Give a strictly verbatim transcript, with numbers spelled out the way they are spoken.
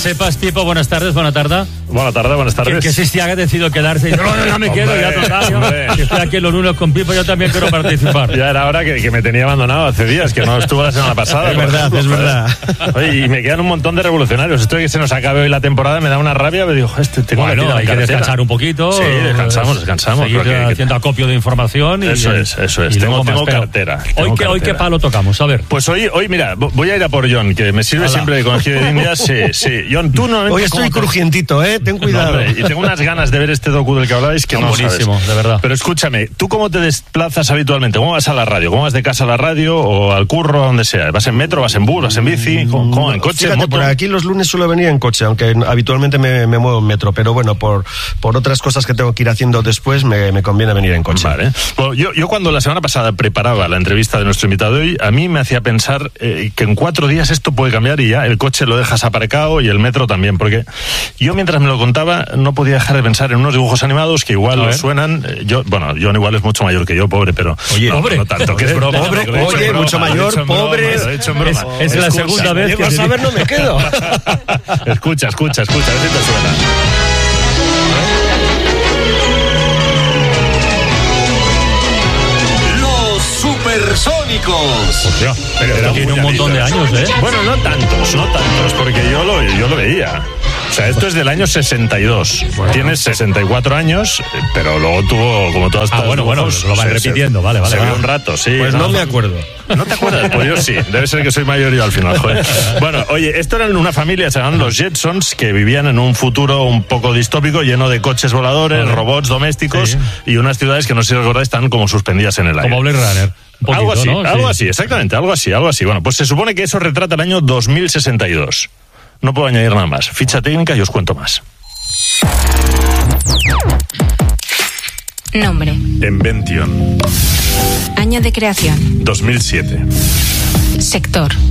sepas, Pipo, buenas tardes, buena tarde. Buena tarde, buenas tardes. Que, que si Sistiaga decidido quedarse y no, no, no me hombre, quedo, ya total. hombre. Yo, que estoy aquí los lunes con Pipo, yo también quiero participar. Ya era hora que, que me tenía abandonado hace días, que no estuvo la semana pasada. Es verdad, es verdad. Oye, y me quedan un montón de revolucionarios. Esto de que se nos acabe hoy la temporada me da una rabia, me digo, este, tengo Bueno, que hay que descansar un poquito. Sí, descansamos, descansamos. Seguir porque- haciendo acopio de información. Y, Eso es, eso es. y Tengo, luego más, tengo pero cartera. Hoy, tengo que, hoy qué cartera. palo tocamos, a ver. Pues hoy, hoy mira, voy a ir a por John, que me sirve Ala. siempre de conejillo de indias. Sí, sí. John, tú no... Hoy estoy crujientito, ¿eh? Ten cuidado. No, hombre, y tengo unas ganas de ver este docu del que habláis que Ah, no buenísimo, sabes. de verdad. Pero escúchame, ¿tú cómo te desplazas habitualmente? ¿Cómo vas a la radio? ¿Cómo vas de casa a la radio o al curro, a donde sea? ¿Vas en metro, vas en bus, vas en bici? ¿Cómo, cómo? ¿En coche, Fíjate, en moto? por aquí los lunes suelo venir en coche, aunque habitualmente me, me muevo en metro, pero bueno, por, por otras cosas que tengo que ir haciendo después, me, me conviene venir en coche. Vale. Bueno, yo, yo cuando la semana pasada preparaba la entrevista de nuestro invitado de hoy, a mí me hacía pensar eh, que en cuatro días esto puede cambiar y ya el coche lo dejas aparcado y el metro también, porque yo mientras me lo contaba no podía dejar de pensar en unos dibujos animados que igual A ver. suenan. eh, Yo, bueno, John igual es mucho mayor que yo, pobre, pero Oye, no, pobre. no tanto, que es broma. Pobre, lo he hecho en oye, broma, mucho lo he mayor, hecho en broma, pobre. lo he hecho en broma. Es- es la Escucha, segunda vez que Llego a te saber, digo. no me quedo. Escucha, escucha, escucha, a ver si te suena. Los Supersónicos. Hostia, Pero era esto tiene un muy montón de bonito. años, ¿eh? Bueno, no tantos, no tantos, porque yo lo, yo lo veía. O sea, esto es del año sesenta y dos. Tiene sesenta y cuatro años, eh, pero luego tuvo, como todas Ah, estas bueno, bueno, dibujos, lo van se- se- repitiendo, vale, vale, Se vale. vio un rato, sí. Pues no me acuerdo. ¿No te acuerdas? Pues yo sí. Debe ser que soy mayor yo al final, joder. Bueno, oye, esto eran una familia, se llaman los Jetsons, que vivían en un futuro un poco distópico, lleno de coches voladores, Vale. robots domésticos Sí. y unas ciudades que no sé si recordáis están como suspendidas en el aire. Como Blade Runner. Un poquito, algo así, ¿no? algo Sí. así, exactamente, algo así, algo así. Bueno, pues se supone que eso retrata el año dos mil sesenta y dos. No puedo añadir nada más. Ficha técnica y os cuento más. Nombre. Invention, Año de creación. dos mil siete. Sector.